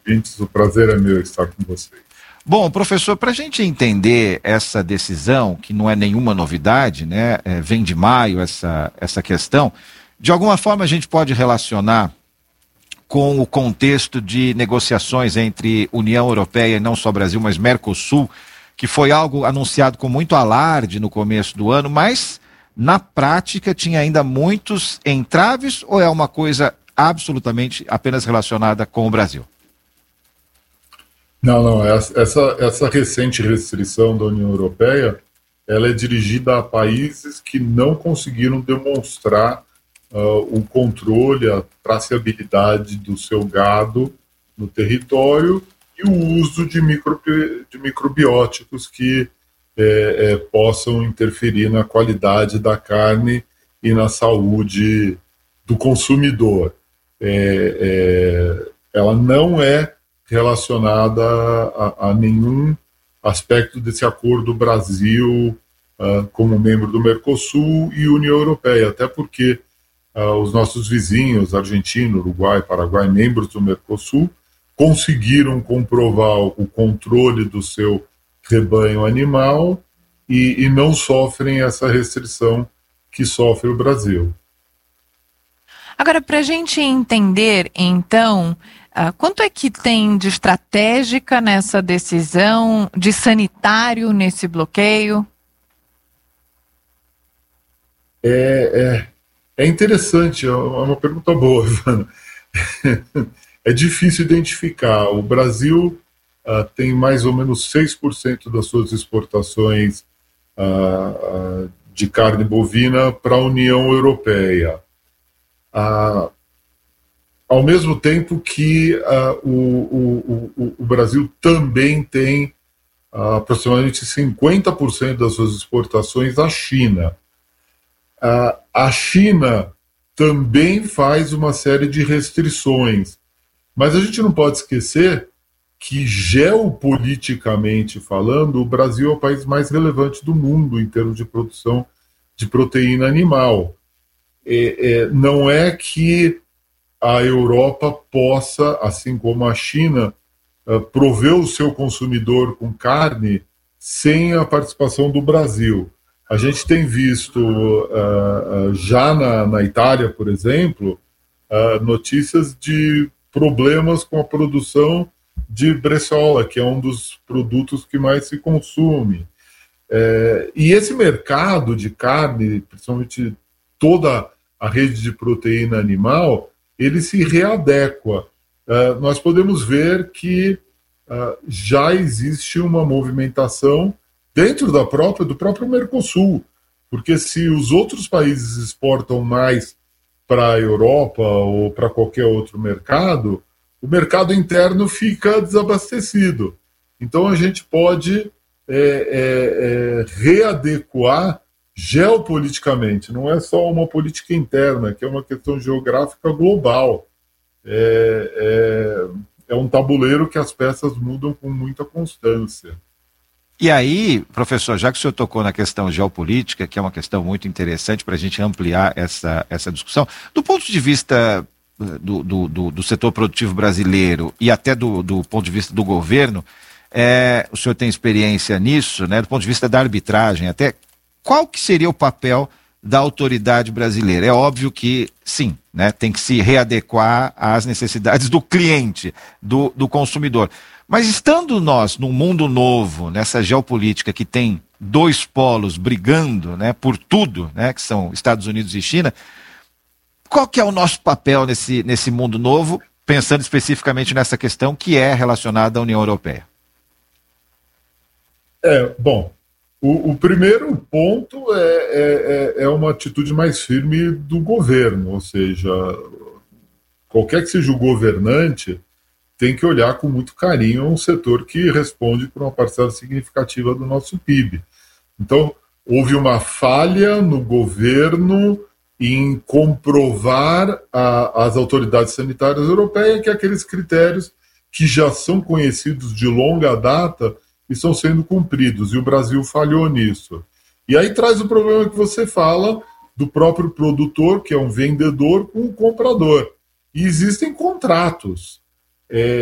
ouvintes. O prazer é meu estar com vocês. Bom, professor, para a gente entender essa decisão, que não é nenhuma novidade, né? Vem de maio essa questão, de alguma forma a gente pode relacionar com o contexto de negociações entre União Europeia e não só Brasil, mas Mercosul, que foi algo anunciado com muito alarde no começo do ano, mas na prática tinha ainda muitos entraves, ou é uma coisa absolutamente apenas relacionada com o Brasil? Não. Essa recente restrição da União Europeia, ela é dirigida a países que não conseguiram demonstrar o controle, a traceabilidade do seu gado no território e o uso de microbióticos que possam interferir na qualidade da carne e na saúde do consumidor. Ela não é relacionada a nenhum aspecto desse acordo Brasil como membro do Mercosul e União Europeia, até porque os nossos vizinhos, Argentina, Uruguai, Paraguai, membros do Mercosul, conseguiram comprovar o controle do seu rebanho animal e não sofrem essa restrição que sofre o Brasil. Agora, para a gente entender, então, quanto é que tem de estratégica nessa decisão, de sanitário nesse bloqueio? É interessante, é uma pergunta boa, Ivana. É difícil identificar. O Brasil tem mais ou menos 6% das suas exportações de carne bovina para a União Europeia. Ao mesmo tempo que o Brasil também tem aproximadamente 50% das suas exportações à China. A China também faz uma série de restrições, mas a gente não pode esquecer que, geopoliticamente falando, o Brasil é o país mais relevante do mundo em termos de produção de proteína animal. Não é que a Europa possa, assim como a China, prover o seu consumidor com carne sem a participação do Brasil. A gente tem visto, já na Itália, por exemplo, notícias de problemas com a produção de breçola, que é um dos produtos que mais se consome. E esse mercado de carne, principalmente toda a rede de proteína animal, ele se readequa. Nós podemos ver que já existe uma movimentação dentro do próprio Mercosul, porque se os outros países exportam mais para a Europa ou para qualquer outro mercado, o mercado interno fica desabastecido. Então a gente pode readequar geopoliticamente, não é só uma política interna, que é uma questão geográfica global. É um tabuleiro que as peças mudam com muita constância. E aí, professor, já que o senhor tocou na questão geopolítica, que é uma questão muito interessante para a gente ampliar essa discussão, do ponto de vista do setor produtivo brasileiro e até do ponto de vista do governo, o senhor tem experiência nisso, né, do ponto de vista da arbitragem até, qual que seria o papel da autoridade brasileira? É óbvio que, sim, né, tem que se readequar às necessidades do cliente, do consumidor. Mas estando nós num mundo novo, nessa geopolítica que tem dois polos brigando, né, por tudo, né, que são Estados Unidos e China, qual que é o nosso papel nesse mundo novo, pensando especificamente nessa questão que é relacionada à União Europeia? Bom, o primeiro ponto é uma atitude mais firme do governo, ou seja, qualquer que seja o governante, tem que olhar com muito carinho um setor que responde por uma parcela significativa do nosso PIB. Então, houve uma falha no governo em comprovar às autoridades sanitárias europeias que aqueles critérios que já são conhecidos de longa data estão sendo cumpridos, e o Brasil falhou nisso. E aí traz o problema que você fala do próprio produtor, que é um vendedor, com o comprador. E existem contratos.